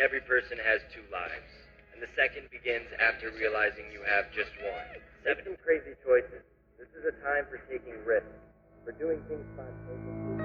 Every person has two lives, and the second begins after realizing you have just one. Make some crazy choices. This is a time for taking risks, for doing things spontaneously.